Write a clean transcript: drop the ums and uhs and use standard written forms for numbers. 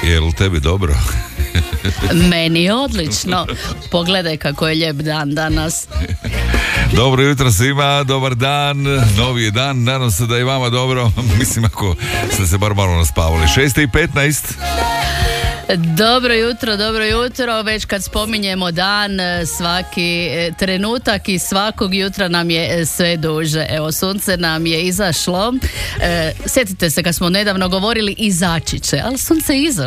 Jel tebi dobro? Meni je odlično. Pogledaj kako je lijep dan danas. Dobro jutro svima, dobar dan, novi je dan, nadam se da i vama dobro, mislim ako ste se bar malo naspavali. 6:15. Dobro jutro, već kad spominjemo dan, svaki trenutak i svakog jutra nam je sve duže. Evo, sunce nam je izašlo, sjetite se kad smo nedavno govorili izaći će, ali sunce je izašlo.